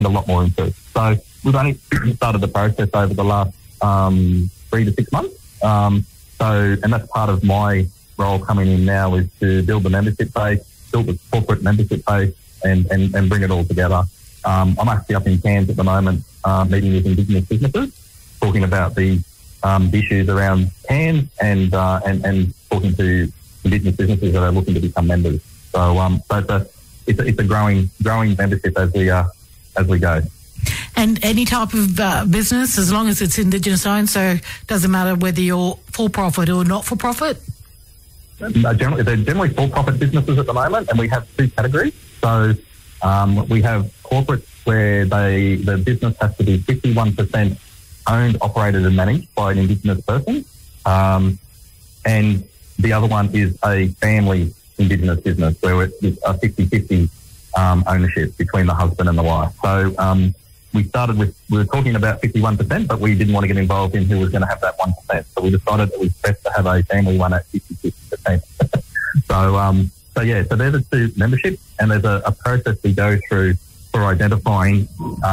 a lot more into. So we've only started the process over the last 3 to 6 months. And that's part of my role coming in now is to build the membership base, build the corporate membership base, and bring it all together. I'm actually up in Cairns at the moment, meeting with Indigenous businesses, talking about the issues around Cairns and talking to Indigenous businesses that are looking to become members. So it's a growing membership as we go. And any type of business, as long as it's Indigenous owned, so it doesn't matter whether you're for-profit or not-for-profit? They're generally for-profit businesses at the moment, and we have 2 categories. So we have corporates where the business has to be 51% owned, operated and managed by an Indigenous person. And the other one is a family Indigenous business where it's a 50-50 ownership between the husband and the wife. So we were talking about 51%, but we didn't want to get involved in who was going to have that 1%. So we decided that it was best to have a family one at 50%. So they're the 2 memberships, and there's a process we go through for identifying.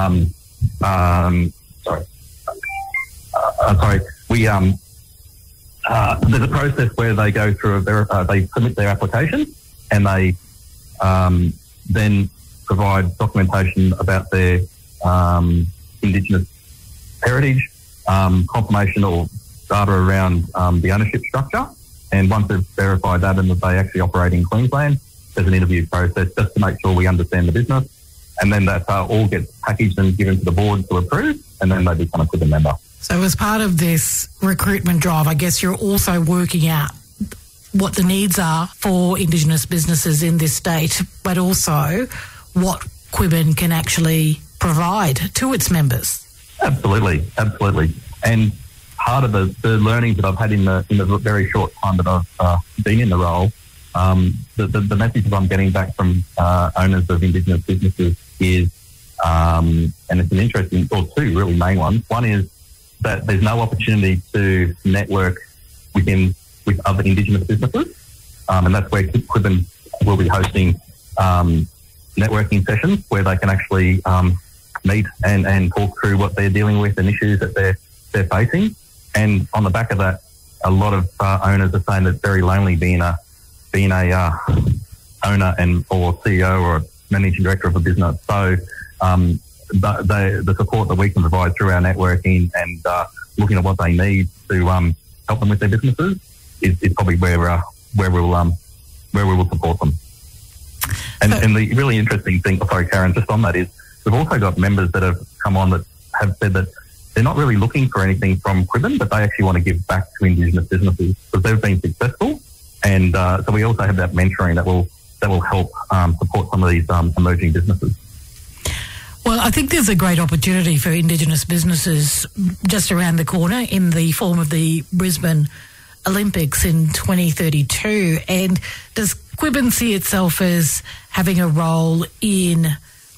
There's a process where they go through they submit their application, and they then provide documentation about their Indigenous heritage, confirmation or data around the ownership structure. And once they've verified that and that they actually operate in Queensland, there's an interview process just to make sure we understand the business. And then that all gets packaged and given to the board to approve, and then they become a Quibbin member. So as part of this recruitment drive, I guess you're also working out what the needs are for Indigenous businesses in this state, but also what Quibbin can actually provide to its members. Absolutely. And part of the learnings that I've had in the very short time that I've been in the role, the message that I'm getting back from owners of Indigenous businesses is, and it's an interesting, or 2 really main ones. One is that there's no opportunity to network with other Indigenous businesses, and that's where Quibbin will be hosting networking sessions where they can actually meet and talk through what they're dealing with and issues that they're facing. And on the back of that, a lot of owners are saying that it's very lonely being a owner or CEO or managing director of a business. So the support that we can provide through our networking and looking at what they need to help them with their businesses is probably where we will support them. And the really interesting thing, Karen, just on that is we've also got members that have come on that have said that they're not really looking for anything from Quibbin, but they actually want to give back to Indigenous businesses because they've been successful. And so we also have that mentoring that will help support some of these emerging businesses. Well, I think there's a great opportunity for Indigenous businesses just around the corner in the form of the Brisbane Olympics in 2032. And does Quibbin see itself as having a role in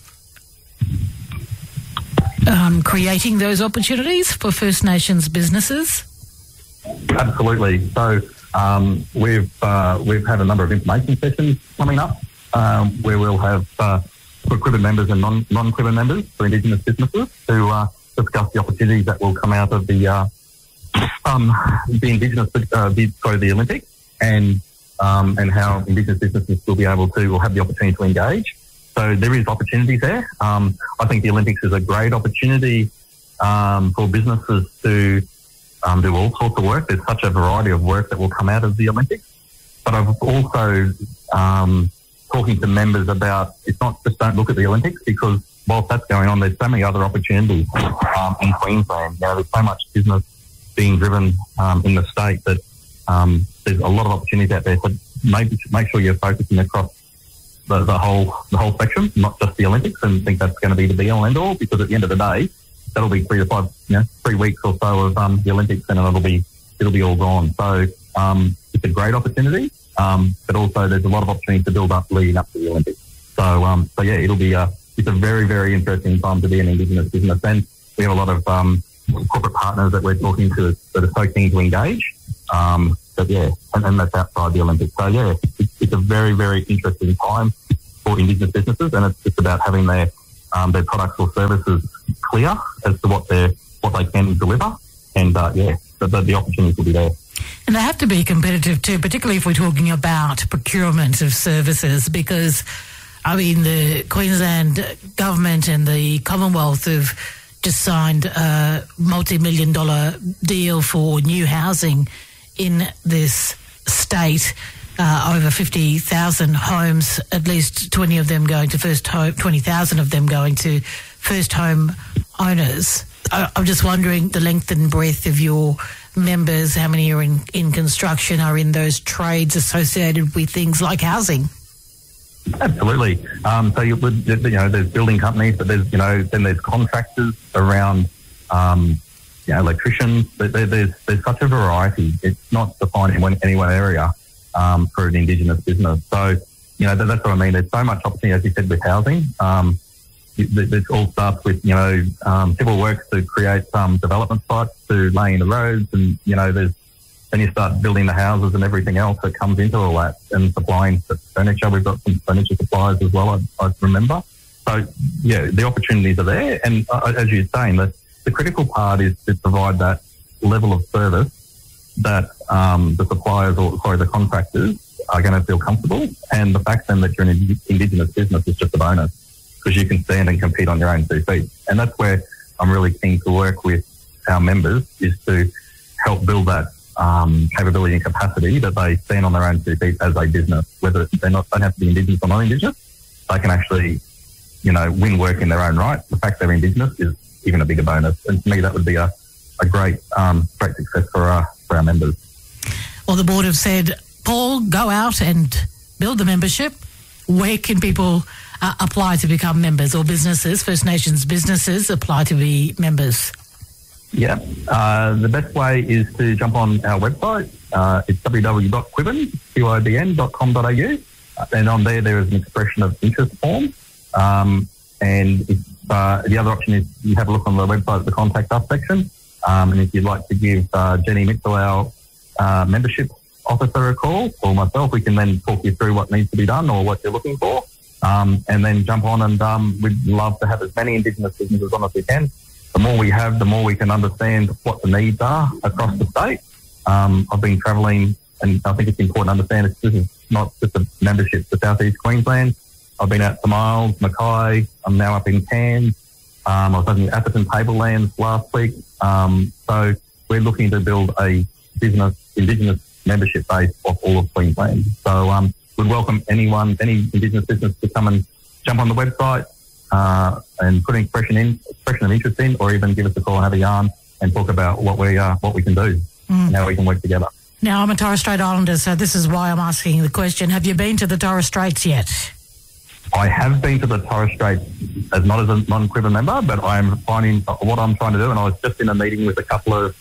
creating those opportunities for First Nations businesses? Absolutely. So we've had a number of information sessions coming up where we'll have for Quibbin members and non-Quibbin members for Indigenous businesses to discuss the opportunities that will come out of the Olympics and how Indigenous businesses will be able to or have the opportunity to engage. So there is opportunities there. I think the Olympics is a great opportunity for businesses to do all sorts of work. There's such a variety of work that will come out of the Olympics. But I've also talking to members about it's not just don't look at the Olympics because whilst that's going on, there's so many other opportunities in Queensland. There's so much business being driven in the state that there's a lot of opportunities out there. So maybe make sure you're focusing across the whole spectrum, not just the Olympics, and think that's going to be the be all end all. Because at the end of the day, that'll be 3 to 5, 3 weeks or so of the Olympics, and it'll be all gone. So it's a great opportunity, but also there's a lot of opportunities to build up leading up to the Olympics. So it'll be it's a very, very interesting time to be an Indigenous business, and we have a lot of corporate partners that we're talking to that are so keen to engage. And that's outside the Olympics. So it's a very, very interesting time for Indigenous businesses, and it's just about having their their products or services clear as to what they can deliver, and the opportunities will be there. And they have to be competitive too, particularly if we're talking about procurement of services, because, I mean, the Queensland government and the Commonwealth have just signed a multi-million-dollar deal for new housing in this state. Over 50,000 homes, at least 20 of them going to first home, 20,000 of them going to first home owners. I'm just wondering the length and breadth of your members, how many are in construction, are in those trades associated with things like housing? Absolutely. So there's building companies, but then there's contractors around, electricians. There's such a variety. It's not defined in any one area for an Indigenous business. So that's what I mean. There's so much opportunity, as you said, with housing. This all starts with civil works to create development sites, to laying the roads, and then you start building the houses and everything else that comes into all that, and supplying furniture. We've got some furniture suppliers as well, I remember. So, the opportunities are there. And as you're saying, the critical part is to provide that level of service that the suppliers the contractors are going to feel comfortable. And the fact then that you're an Indigenous business is just a bonus, because you can stand and compete on your own 2 feet. And that's where I'm really keen to work with our members, is to help build that capability and capacity that they stand on their own 2 feet as a business, whether don't have to be Indigenous or non-Indigenous. They can actually, win work in their own right. The fact they're Indigenous is even a bigger bonus. And to me, that would be a great success for our members. Well, the board have said, Paul, go out and build the membership. Where can people apply to become members, or businesses, First Nations businesses, apply to be members? Yeah, the best way is to jump on our website. It's www.quibn.com.au, and on there is an expression of interest form. And the other option is you have a look on the website, the contact us section. And if you'd like to give Jenny Mitchell, our membership officer, a call, or myself, we can then talk you through what needs to be done or what you're looking for. And then jump on, and we'd love to have as many Indigenous businesses on as we can. The more we have, the more we can understand what the needs are across the state. I've been travelling, and I think it's important to understand this is not just a membership to South East Queensland. I've been out to Miles, Mackay. I'm now up in Cairns. I was up in Atherton Tablelands last week. So we're looking to build a Indigenous membership base of all of Queensland. So we'd welcome any Indigenous business to come and jump on the website and put an expression of interest in, or even give us a call and have a yarn and talk about what we can do and how we can work together. Now, I'm a Torres Strait Islander, so this is why I'm asking the question. Have you been to the Torres Straits yet? I have been to the Torres Straits, not as a non-Quiver member, but I'm finding what I'm trying to do, and I was just in a meeting with a couple of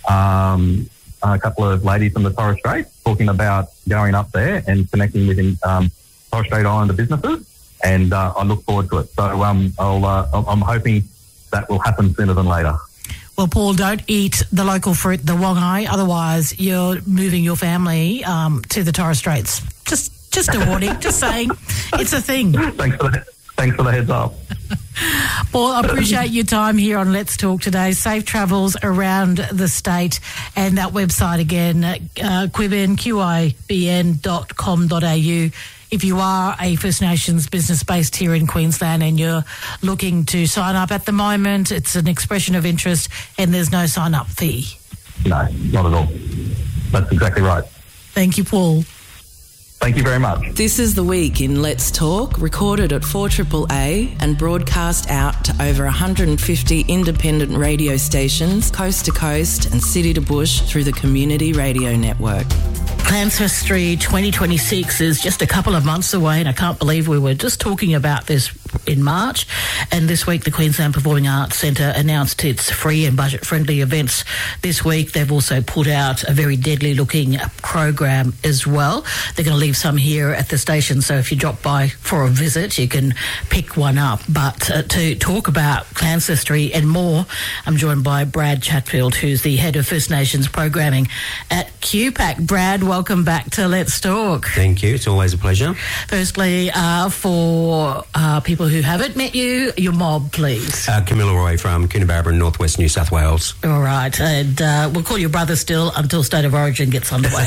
ladies from the Torres Straits talking about going up there and connecting with Torres Strait Islander businesses, and I look forward to it. So I'm hoping that will happen sooner than later. Well, Paul, don't eat the local fruit, the wongai, otherwise you're moving your family to the Torres Straits. Just a warning, just saying, it's a thing. Thanks for the heads up. Paul, I appreciate your time here on Let's Talk today. Safe travels around the state, and that website again, Quibn, quibn.com.au. If you are a First Nations business based here in Queensland and you're looking to sign up at the moment, it's an expression of interest and there's no sign-up fee. No, not at all. That's exactly right. Thank you, Paul. Thank you very much. This is The Week in Let's Talk, recorded at 4AAA and broadcast out to over 150 independent radio stations, coast to coast and city to bush through the Community Radio Network. Clancestry 2026 is just a couple of months away, and I can't believe we were just talking about this in March. And this week, the Queensland Performing Arts Centre announced its free and budget-friendly events this week. They've also put out a very deadly-looking program as well. They're going to leave some here at the station, so if you drop by for a visit, you can pick one up. But to talk about Clancestry and more, I'm joined by Brad Chatfield, who's the head of First Nations programming at QPAC. Brad, welcome back to Let's Talk. Thank you. It's always a pleasure. Firstly, for people people who haven't met you, your mob, please. Camilla Roy from Coonabarabra in northwest New South Wales. All right, and we'll call you brother still until State of Origin gets underway.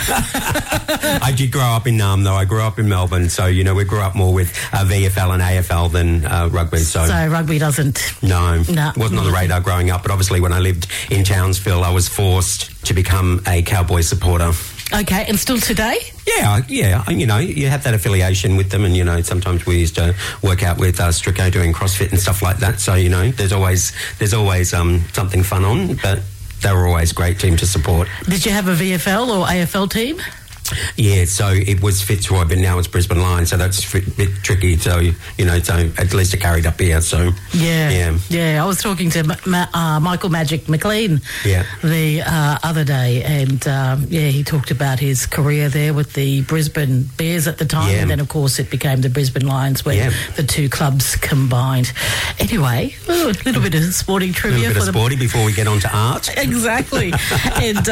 I did grow up in Naarm, though. I grew up in Melbourne, so, we grew up more with VFL and AFL than rugby. So rugby doesn't... No, wasn't on the radar growing up, but obviously when I lived in Townsville, I was forced to become a Cowboys supporter. Okay, and still today? Yeah, you have that affiliation with them, and, sometimes we used to work out with Strico doing CrossFit and stuff like that, so, there's always something fun on, but they were always a great team to support. Did you have a VFL or AFL team? Yeah, so it was Fitzroy, but now it's Brisbane Lions, so that's a bit tricky. So, so at least it carried up here. So yeah. I was talking to Michael Magic McLean the other day, and he talked about his career there with the Brisbane Bears at the time, and then of course it became the Brisbane Lions, where the two clubs combined. Anyway, a little bit of sporting trivia. A little bit of sporty before we get on to art. Exactly, and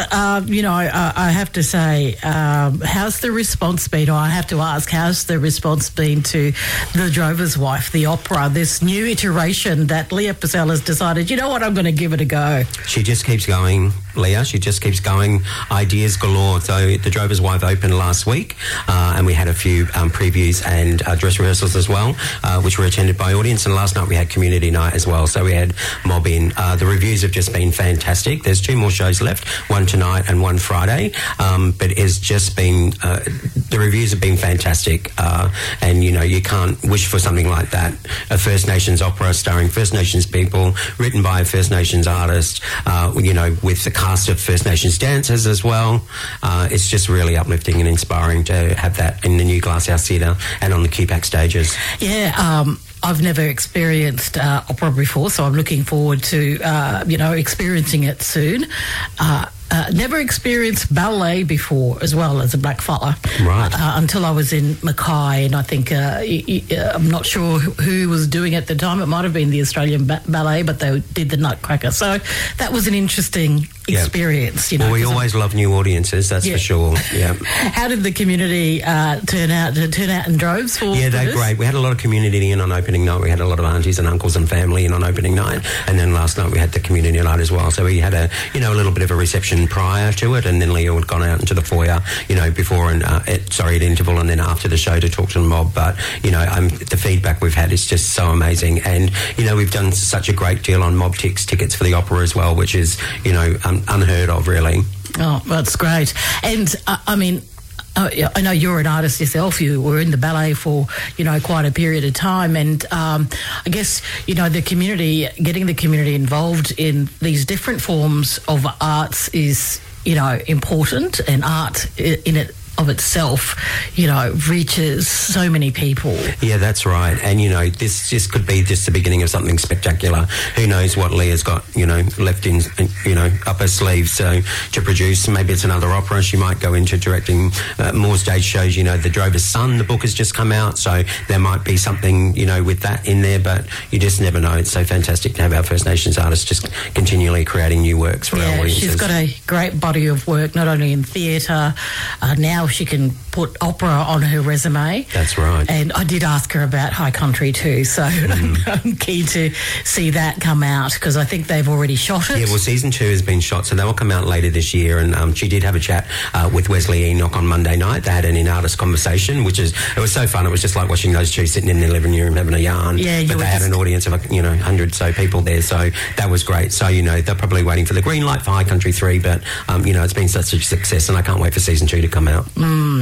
I have to say. How's the response been? Or I have to ask, how's the response been to The Drover's Wife, the opera, this new iteration that Leah Purcell has decided, you know what, I'm going to give it a go? She just keeps going, Leah. She just keeps going. Ideas galore. So The Drover's Wife opened last week, and we had a few previews and dress rehearsals as well, which were attended by audience. And last night we had community night as well. So we had mob in. The reviews have just been fantastic. There's 2 more shows left, one tonight and one Friday. But it's just been, the reviews have been fantastic. And, you can't wish for something like that. A First Nations opera starring First Nations people, written by a First Nations artist, with the cast of First Nations dancers as well. It's just really uplifting and inspiring to have that in the new Glasshouse Theatre and on the QPAC stages. Yeah, I've never experienced opera before, so I'm looking forward to, experiencing it soon. Never experienced ballet before as well as a blackfella. Right. Until I was in Mackay, and I think, I'm not sure who was doing it at the time. It might have been the Australian Ballet, but they did the Nutcracker. So that was an interesting experience. Well, we always love new audiences, that's for sure. Yeah. How did the community turn out in droves for they're great. We had a lot of community in on opening night. We had a lot of aunties and uncles and family in on opening night, and then last night we had the community night as well. So we had a little bit of a reception prior to it, and then Leo had gone out into the foyer, before and at interval and then after the show to talk to the mob. But the feedback we've had is just so amazing, and we've done such a great deal on Mob tickets for the opera as well, which is unheard of, really. Oh, that's great. And I know you're an artist yourself. You were in the ballet for, quite a period of time. And I guess, the community, getting the community involved in these different forms of arts is, important. And art in it of itself, reaches so many people. Yeah, that's right. And, this just could be just the beginning of something spectacular. Who knows what Leah's got, left in, up her sleeve. So to produce, maybe it's another opera. She might go into directing more stage shows. The Drover's Son, the book has just come out. So there might be something, with that in there, but you just never know. It's so fantastic to have our First Nations artists just continually creating new works for our audiences. She's got a great body of work, not only in theatre, now she can put opera on her resume. That's right. And I did ask her about High Country too, so I'm keen to see that come out because I think they've already shot it. Yeah, well, season 2 has been shot, so that will come out later this year. And she did have a chat with Wesley Enoch on Monday night. They had an in-artist conversation, it was so fun. It was just like watching those two sitting in their living room having a yarn. Yeah, but they had an audience of 100 so people there, so that was great. So they're probably waiting for the green light for High Country 3, but it's been such a success, and I can't wait for season 2 to come out.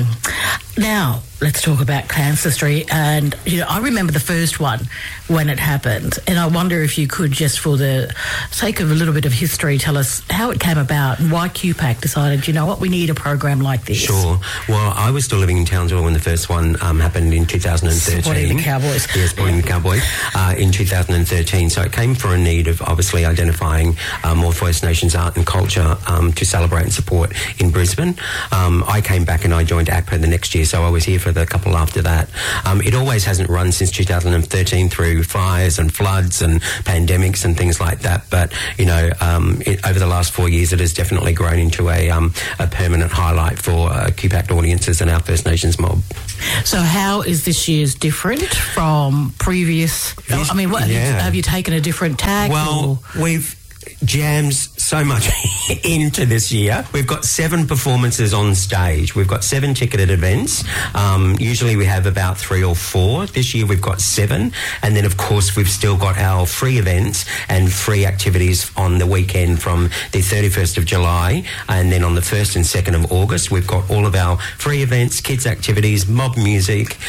Now, let's talk about Cancer Street. And, I remember the first one when it happened. And I wonder if you could, just for the sake of a little bit of history, tell us how it came about and why QPAC decided, we need a program like this. Sure. Well, I was still living in Townsville when the first one happened in 2013. Supporting the Cowboys. Yeah, supporting the Cowboys in 2013. So it came for a need of obviously identifying more First Nations art and culture to celebrate and support in Brisbane. I came back and I joined ACPA the next year, so I was here for the couple after that. It always hasn't run since 2013 through fires and floods and pandemics and things like that, but over the last 4 years it has definitely grown into a permanent highlight for QPAC audiences and our First Nations mob. So how is this year's different from previous? I mean, have you taken a different tack? Well, we've jammed so much into this year. We've got 7 performances on stage. We've got 7 ticketed events. Usually we have about 3 or 4. This year we've got 7. And then, of course, we've still got our free events and free activities on the weekend from the 31st of July. And then on the 1st and 2nd of August, we've got all of our free events, kids' activities, mob music,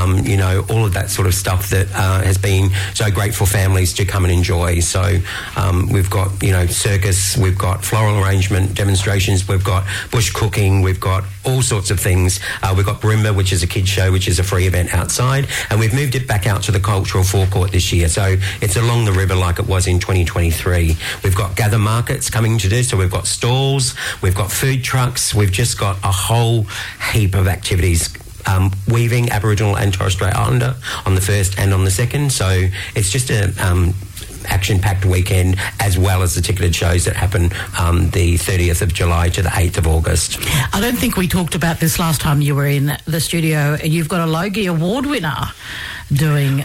all of that sort of stuff that has been so great for families to come and enjoy. So we've got, circus, we've got floral arrangement demonstrations, we've got bush cooking, we've got all sorts of things. We've got Barimba, which is a kids show, which is a free event outside, and we've moved it back out to the cultural forecourt this year. So it's along the river like it was in 2023. We've got gather markets coming to do, so we've got stalls, we've got food trucks, we've just got a whole heap of activities. Weaving Aboriginal and Torres Strait Islander on the 1st and on the 2nd. So it's just a action-packed weekend, as well as the ticketed shows that happen the 30th of July to the 8th of August. I don't think we talked about this last time you were in the studio. You've got a Logie Award winner doing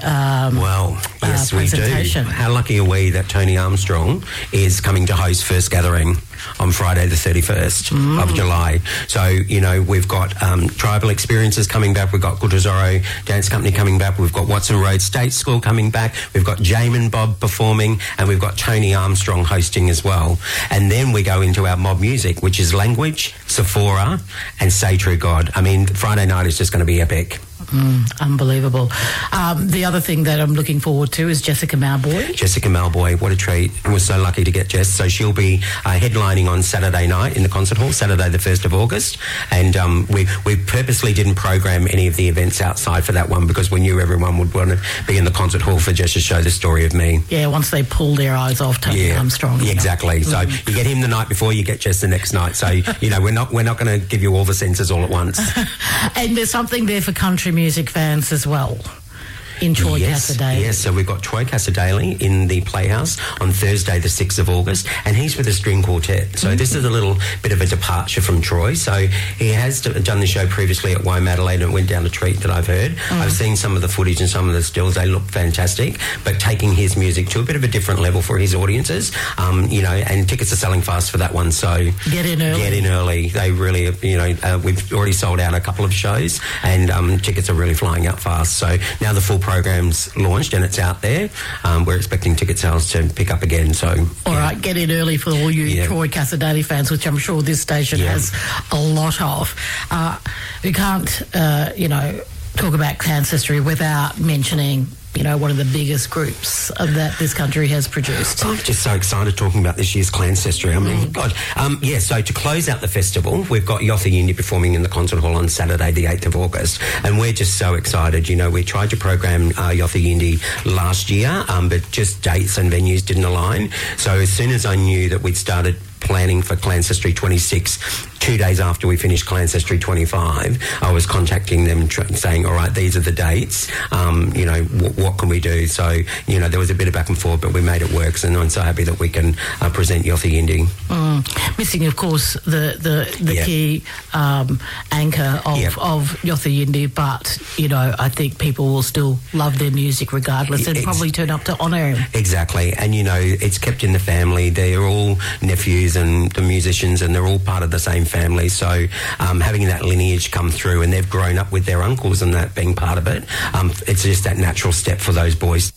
yes, we presentation. Do. How lucky are we that Tony Armstrong is coming to host First Gathering on Friday the 31st of July. So, we've got tribal experiences coming back. We've got Gutazoro Dance Company coming back. We've got Watson Road State School coming back. We've got Jamin Bob performing, and we've got Tony Armstrong hosting as well. And then we go into our mob music, which is Language, Sephora, and Say True God. I mean, Friday night is just going to be epic. Unbelievable. The other thing that I'm looking forward to is Jessica Malboy. Jessica Malboy, what a treat. We're so lucky to get Jess. So she'll be headlining on Saturday night in the concert hall, Saturday the 1st of August. And we purposely didn't program any of the events outside for that one because we knew everyone would want to be in the concert hall for Jess to show the story of me. Yeah, once they pull their eyes off Tony Armstrong. Yeah, exactly. So you get him the night before, you get Jess the next night. So, we're not going to give you all the senses all at once. And there's something there for country music fans as well. In Troy Cassar-Daley. Yes, so we've got Troy Cassar-Daley in the Playhouse on Thursday the 6th of August, and he's with a string quartet. So this is a little bit of a departure from Troy. So he has done the show previously at Womadelaide and it went down a treat that I've heard. I've seen some of the footage and some of the stills. They look fantastic, but taking his music to a bit of a different level for his audiences, and tickets are selling fast for that one. So get in early. They really, we've already sold out a couple of shows and tickets are really flying out fast. So now the full program's launched and it's out there. We're expecting ticket sales to pick up again. So all right, get in early for all you Troy Cassar-Daley fans, which I'm sure this station has a lot of. We can't, talk about Clancestry without mentioning one of the biggest groups that this country has produced. I'm just so excited talking about this year's Clancestry. I mean, God. So to close out the festival, we've got Yothu Yindi performing in the concert hall on Saturday, the 8th of August, and we're just so excited. We tried to program Yothu Yindi last year, but just dates and venues didn't align. So as soon as I knew that we'd started planning for Clancestry 26, 2 days after we finished Clancestry 25, I was contacting them saying, all right, these are the dates, what can we do? So, there was a bit of back and forth, but we made it work, and I'm so happy that we can present Yothu Yindi. Missing, of course, the key anchor of Yothu Yindi, but, I think people will still love their music regardless and probably turn up to honour him. Exactly, and, it's kept in the family. They're all nephews and the musicians, and they're all part of the same family. So having that lineage come through, and they've grown up with their uncles and that being part of it, it's just that natural step for those boys.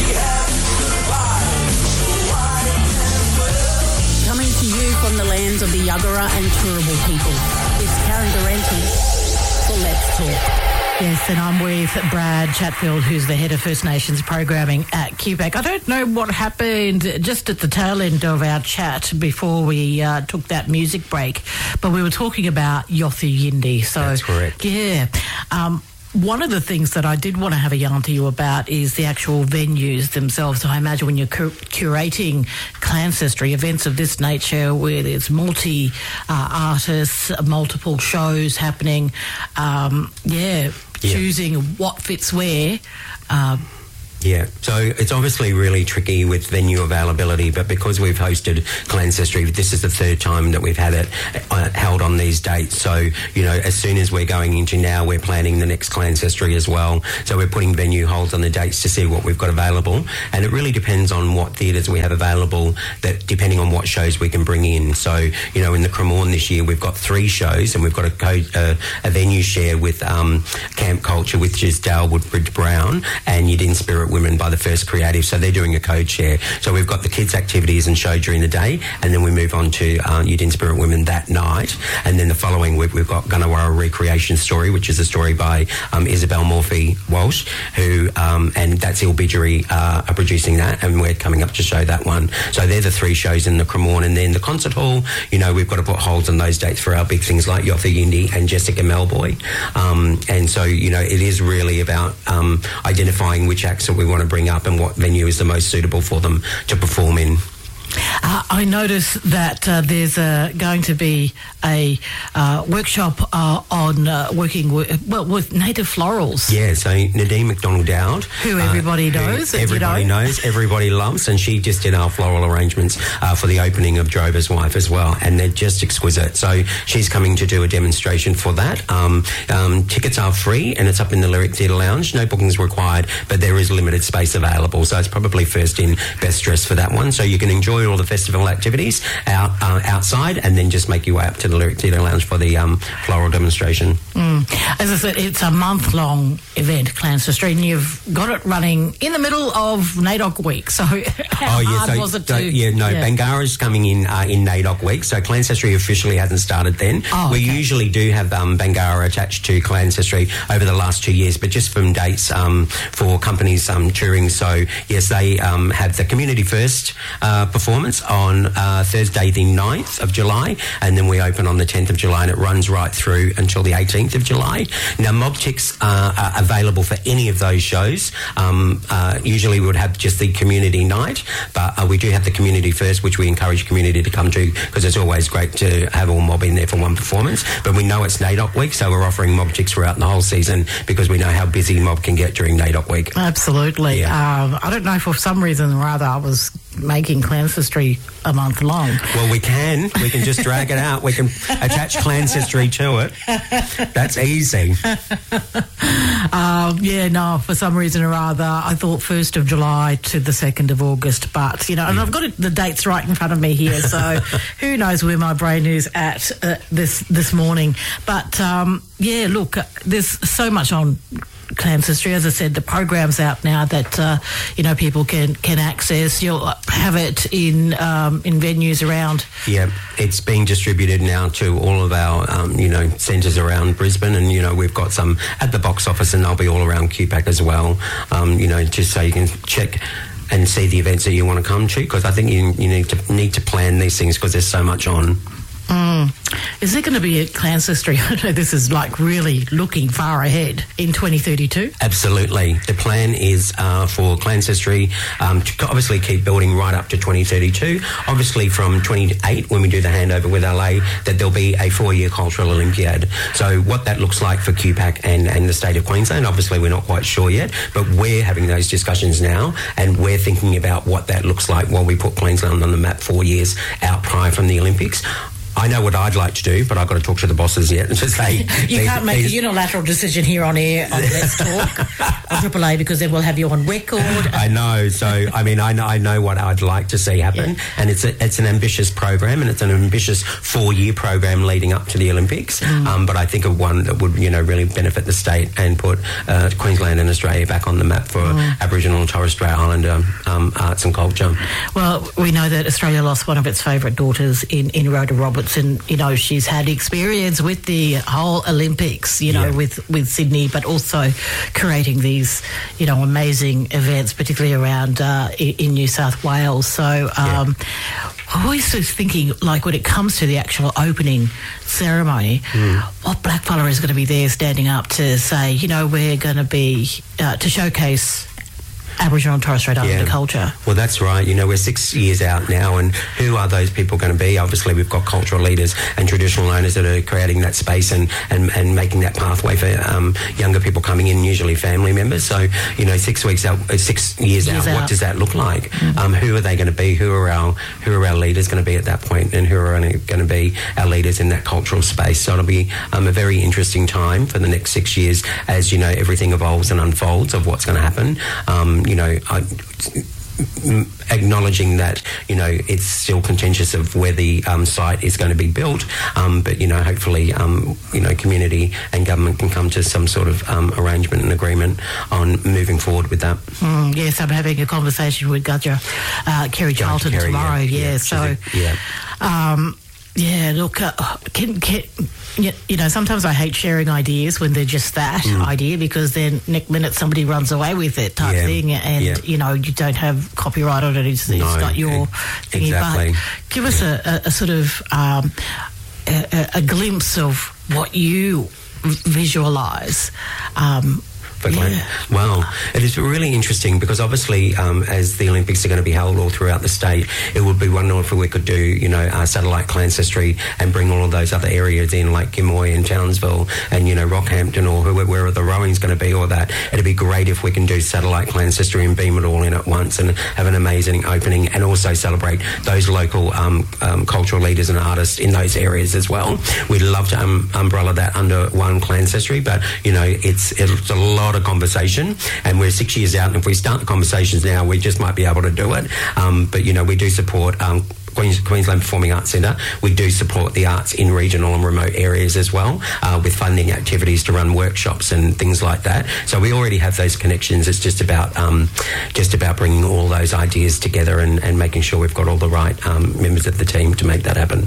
Coming to you from the lands of the Yuggera and Turrbal people, it's Karen Durante for Let's Talk. Yes, and I'm with Brad Chatfield, who's the head of First Nations programming at QPAC. I don't know what happened just at the tail end of our chat before we took that music break, but we were talking about Yothu Yindi. So, that's correct. Yeah. One of the things that I did want to have a yarn to you about is the actual venues themselves. So I imagine when you're curating Clancestry, events of this nature where there's multi-artists, multiple shows happening, choosing what fits where, Yeah, so it's obviously really tricky with venue availability, but because we've hosted Clancestry, this is the third time that we've had it held on these dates. So, as soon as we're going into now, we're planning the next Clancestry as well. So we're putting venue holds on the dates to see what we've got available. And it really depends on what theatres we have available, that depending on what shows we can bring in. So, in the Cremorne this year, we've got 3 shows, and we've got a venue share with Camp Culture, which is Dale Woodbridge Brown, and Yidin Spirit Women by the First Creative. So they're doing a code share. So we've got the kids' activities and show during the day, and then we move on to Yidin Spirit Women that night. And then the following week, we've got Gunnawara Recreation Story, which is a story by Isabel Morphy Walsh, who, and that's Ilbidgery are producing that, and we're coming up to show that one. So they're the 3 shows in the Cremorne. And then the concert hall, we've got to put holds on those dates for our big things like Yotha Yindi and Jessica Melboy. And so, it is really about identifying which acts that we want to bring up and what venue is the most suitable for them to perform in. I noticed that there's going to be a workshop on working with native florals. Yeah, so Nadine McDonald-Dowd. Who everybody knows. Everybody knows, everybody loves, and she just did our floral arrangements for the opening of Drover's Wife as well, and they're just exquisite. So she's coming to do a demonstration for that. Tickets are free, and it's up in the Lyric Theatre Lounge. No bookings required, but there is limited space available, so it's probably first in, best dressed for that one. So you can enjoy all the festival activities outside, and then just make your way up to the Lyric Theatre Lounge for the floral demonstration. As I said, it's a month-long event, Clancestry, and you've got it running in the middle of NAIDOC week. So how hard was it to... Bangara's coming in NAIDOC week, so Clancestry officially hasn't started then. We usually do have Bangara attached to Clancestry over the last 2 years, but just from dates for companies touring. So, yes, they have the Community First performance on Thursday the 9th of July, and then we open on the 10th of July, and it runs right through until the 18th of July. Now, mob ticks are available for any of those shows. Usually we would have just the community night, but we do have the Community First, which we encourage community to come to, because it's always great to have all mob in there for one performance. But we know it's NAIDOC week, so we're offering mob ticks throughout the whole season, because we know how busy mob can get during NAIDOC week. Absolutely. Yeah. I don't know, for some reason or other, I was making Clancestry a month long. Well, we can just drag it out. We can attach Clancestry to it. That's easy. For some reason or other, I thought 1st of July to the 2nd of August, but, and I've got the dates right in front of me here, so who knows where my brain is at this morning. But, look, there's so much on Clancestry. As I said, the program's out now that people can access. You'll have it in venues around. Yeah, it's being distributed now to all of our centres around Brisbane, and we've got some at the box office, and they'll be all around QPAC as well. Just so you can check and see the events that you want to come to, because I think you need to plan these things, because there's so much on. Is there going to be a Clancestry? I know this is like really looking far ahead in 2032. Absolutely. The plan is for Clancestry to obviously keep building right up to 2032. Obviously from 28, when we do the handover with LA, that there'll be a 4-year cultural Olympiad. So what that looks like for QPAC and the state of Queensland, obviously we're not quite sure yet, but we're having those discussions now, and we're thinking about what that looks like while we put Queensland on the map 4 years out prior from the Olympics. I know what I'd like to do, but I've got to talk to the bosses yet and just say... You can't make a unilateral decision here on air on Let's Talk on Triple A, because then we'll have you on record. I know. So, I know what I'd like to see happen. Yeah. And it's an ambitious program, and it's an ambitious 4-year program leading up to the Olympics. But I think of one that would, really benefit the state and put Queensland and Australia back on the map for Aboriginal and Torres Strait Islander arts and culture. Well, we know that Australia lost one of its favourite daughters in Rhoda Roberts. And, she's had experience with the whole Olympics, with Sydney, but also creating these, amazing events, particularly around in New South Wales. So I'm always thinking, like, when it comes to the actual opening ceremony, what blackfella is going to be there standing up to say, we're going to be, to showcase Aboriginal and Torres Strait Islander culture. Well, that's right. You know, we're 6 years out now, and who are those people going to be? Obviously, we've got cultural leaders and traditional owners that are creating that space and making that pathway for younger people coming in, usually family members. So, you know, 6 years out, what does that look like? Who are they going to be? Who are our leaders going to be at that point, and who are going to be our leaders in that cultural space? So it'll be a very interesting time for the next 6 years as, you know, everything evolves and unfolds of what's going to happen. You know, acknowledging that, you know, it's still contentious of where the site is going to be built, but, you know, hopefully, you know, community and government can come to some sort of arrangement and agreement on moving forward with that. Yes, I'm having a conversation with Gudger Kerry Charlton tomorrow. Look, you know, sometimes I hate sharing ideas when they're just that idea, because then next minute somebody runs away with it type thing, and you know, you don't have copyright on it. It's not your thingy. Exactly. But give us a sort of a glimpse of what you visualise. Well, it is really interesting because obviously as the Olympics are going to be held all throughout the state, it would be wonderful if we could do, you know, satellite Clancestry and bring all of those other areas in, like Gimoy and Townsville and, you know, Rockhampton or wherever the rowing's going to be, or that. It'd be great if we can do satellite Clancestry and beam it all in at once and have an amazing opening, and also celebrate those local cultural leaders and artists in those areas as well. We'd love to umbrella that under one Clancestry, but, you know, it's a lot of conversation, and we're 6 years out, and if we start the conversations now, we just might be able to do it. But, you know, we do support Queensland Performing Arts Centre. We do support the arts in regional and remote areas as well, with funding activities to run workshops and things like that. So we already have those connections. It's just about bringing all those ideas together and making sure we've got all the right members of the team to make that happen.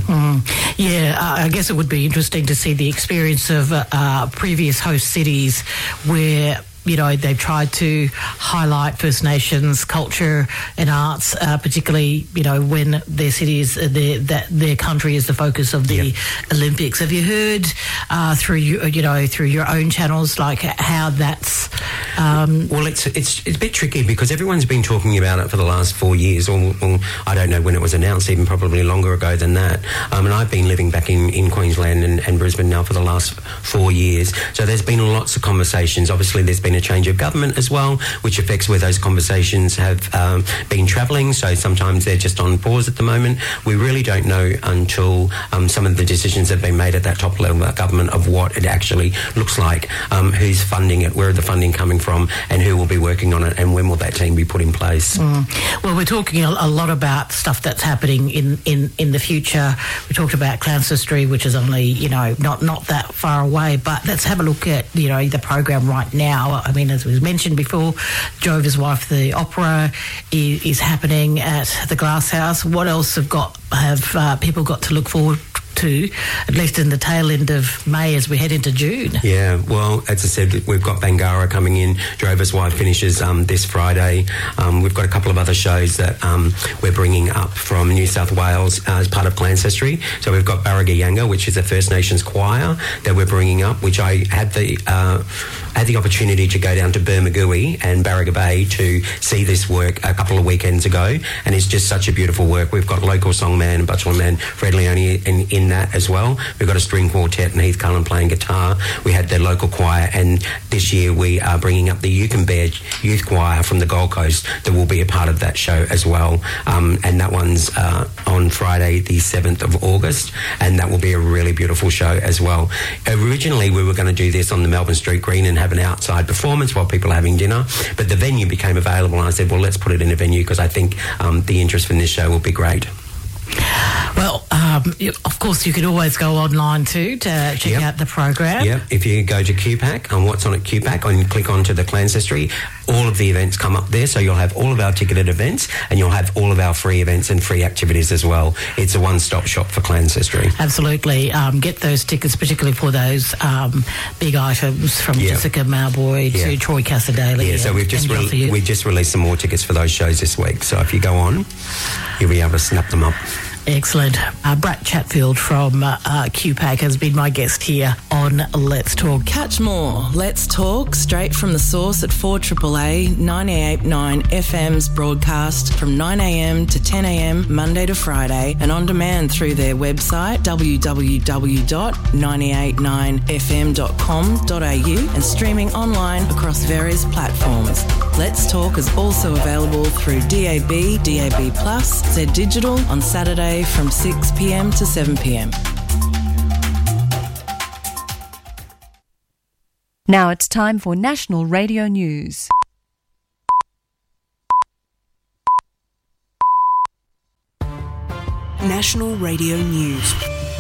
I guess it would be interesting to see the experience of previous host cities where, you know, they've tried to highlight First Nations culture and arts, particularly, you know, when their city is their country is the focus of the Olympics. Have you heard through your own channels, like how that's? Well, it's a bit tricky because everyone's been talking about it for the last 4 years, or I don't know when it was announced, even probably longer ago than that. And I've been living back in Queensland and Brisbane now for the last 4 years. So there's been lots of conversations. Obviously, there's been a change of government as well, which affects where those conversations have been travelling. So sometimes they're just on pause at the moment. We really don't know until some of the decisions have been made at that top level of government of what it actually looks like, who's funding it, where are the funding coming from, and who will be working on it, and when will that team be put in place. Well, we're talking a lot about stuff that's happening in the future. We talked about Clancestry, which is only, you know, not that far away, but let's have a look at, you know, the program right now. I mean, as was mentioned before, Jover's Wife, the opera is happening at the Glass House. What else have people got to look forward to, at least in the tail end of May as we head into June? Yeah, well, as I said, we've got Bangarra coming in. Drover's Wife finishes this Friday. We've got a couple of other shows that we're bringing up from New South Wales as part of Clancestry. So we've got Barragayanga, which is a First Nations choir that we're bringing up, which I had the opportunity to go down to Bermagui and Barraga Bay to see this work a couple of weekends ago, and it's just such a beautiful work. We've got local songman and bachelor man Fred Leone in that as well. We've got a string quartet and Heath Cullen playing guitar. We had the local choir, and this year we are bringing up the Yukonbear Youth Choir from the Gold Coast that will be a part of that show as well. And that one's on Friday the 7th of August, and that will be a really beautiful show as well. Originally we were going to do this on the Melbourne Street Green and have an outside performance while people are having dinner, but the venue became available, and I said, well, let's put it in a venue because I think the interest in this show will be great. Well, of course, you could always go online too to check out the program. Yeah, if you go to QPAC, on what's on at QPAC, and click onto the Clancestry, all of the events come up there, so you'll have all of our ticketed events, and you'll have all of our free events and free activities as well. It's a one-stop shop for Clancestry. Absolutely. Get those tickets, particularly for those big items from Jessica Mauboy to Troy Cassadaly. Yeah, so we've just released some more tickets for those shows this week. So if you go on, you'll be able to snap them up. Excellent. Brett Chatfield from QPAC has been my guest here on Let's Talk. Catch more Let's Talk straight from the source at 4AAA 98.9 FM's broadcast from 9am to 10am Monday to Friday and on demand through their website www.989fm.com.au and streaming online across various platforms. Let's Talk is also available through DAB, DAB+, Z Digital on Saturday from 6pm to 7pm. Now it's time for National Radio News. National Radio News.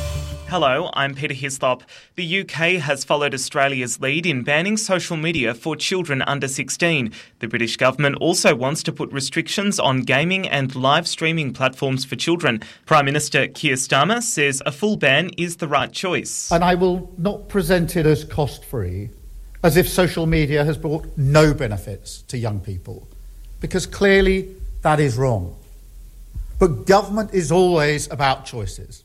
Hello, I'm Peter Hislop. The UK has followed Australia's lead in banning social media for children under 16. The British government also wants to put restrictions on gaming and live streaming platforms for children. Prime Minister Keir Starmer says a full ban is the right choice. And I will not present it as cost-free, as if social media has brought no benefits to young people, because clearly that is wrong. But government is always about choices.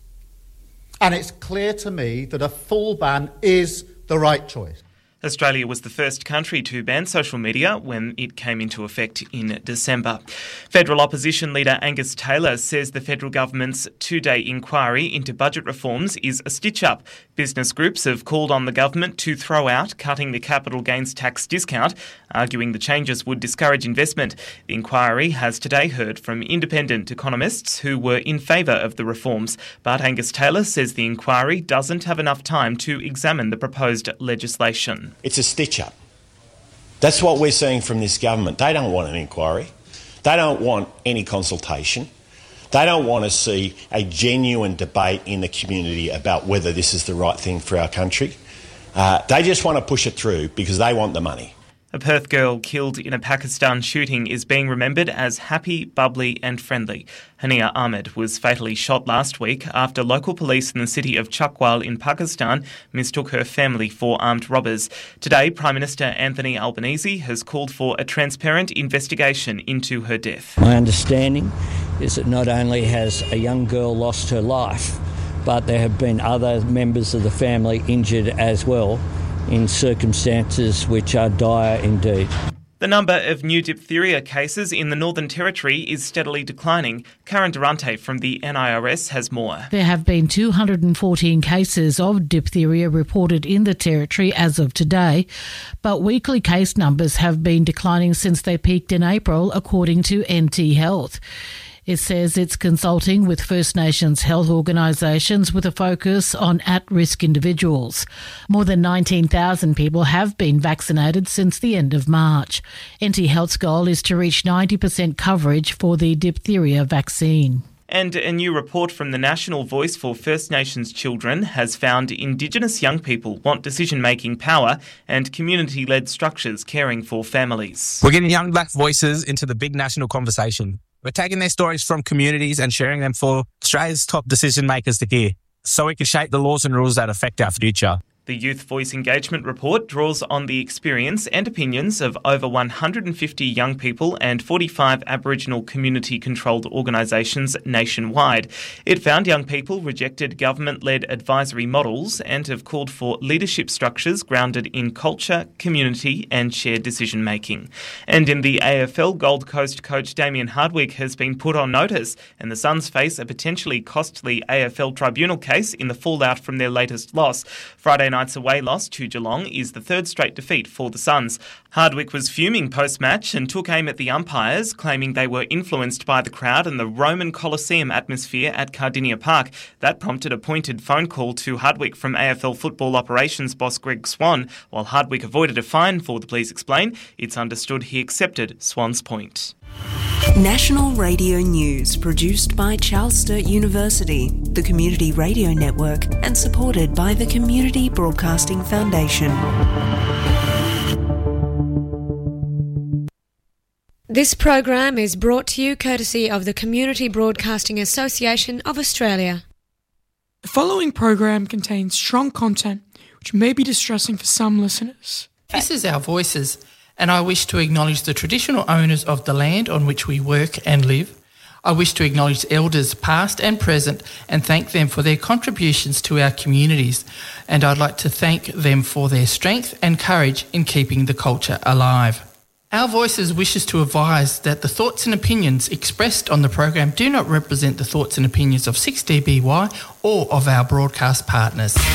And it's clear to me that a full ban is the right choice. Australia was the first country to ban social media when it came into effect in December. Federal opposition leader Angus Taylor says the federal government's two-day inquiry into budget reforms is a stitch-up. Business groups have called on the government to throw out cutting the capital gains tax discount, arguing the changes would discourage investment. The inquiry has today heard from independent economists who were in favour of the reforms. But Angus Taylor says the inquiry doesn't have enough time to examine the proposed legislation. It's a stitch-up. That's what we're seeing from this government. They don't want an inquiry. They don't want any consultation. They don't want to see a genuine debate in the community about whether this is the right thing for our country. They just want to push it through because they want the money. A Perth girl killed in a Pakistan shooting is being remembered as happy, bubbly and friendly. Hania Ahmed was fatally shot last week after local police in the city of Chakwal in Pakistan mistook her family for armed robbers. Today, Prime Minister Anthony Albanese has called for a transparent investigation into her death. My understanding is that not only has a young girl lost her life, but there have been other members of the family injured as well, in circumstances which are dire indeed. The number of new diphtheria cases in the Northern Territory is steadily declining. Karen Durante from the NIRS has more. There have been 214 cases of diphtheria reported in the Territory as of today, but weekly case numbers have been declining since they peaked in April, according to NT Health. It says it's consulting with First Nations health organisations with a focus on at-risk individuals. More than 19,000 people have been vaccinated since the end of March. NT Health's goal is to reach 90% coverage for the diphtheria vaccine. And a new report from the National Voice for First Nations Children has found Indigenous young people want decision-making power and community-led structures caring for families. We're getting young black voices into the big national conversation. We're taking their stories from communities and sharing them for Australia's top decision makers to hear, so we can shape the laws and rules that affect our future. The Youth Voice Engagement Report draws on the experience and opinions of over 150 young people and 45 Aboriginal community-controlled organisations nationwide. It found young people rejected government-led advisory models and have called for leadership structures grounded in culture, community and shared decision-making. And in the AFL, Gold Coast coach Damien Hardwick has been put on notice, and the Suns face a potentially costly AFL tribunal case in the fallout from their latest loss. Friday night's away loss to Geelong is the third straight defeat for the Suns. Hardwick was fuming post-match and took aim at the umpires, claiming they were influenced by the crowd and the Roman Colosseum atmosphere at Cardinia Park. That prompted a pointed phone call to Hardwick from AFL football operations boss Greg Swan. While Hardwick avoided a fine for the Police Explain, it's understood he accepted Swan's point. National Radio News, produced by Charles Sturt University, the Community Radio Network, and supported by the Community Broadcasting Foundation. This program is brought to you courtesy of the Community Broadcasting Association of Australia. The following program contains strong content which may be distressing for some listeners. This is Our Voices, and I wish to acknowledge the traditional owners of the land on which we work and live. I wish to acknowledge elders past and present and thank them for their contributions to our communities. And I'd like to thank them for their strength and courage in keeping the culture alive. Our Voices wishes to advise that the thoughts and opinions expressed on the program do not represent the thoughts and opinions of 6DBY or of our broadcast partners.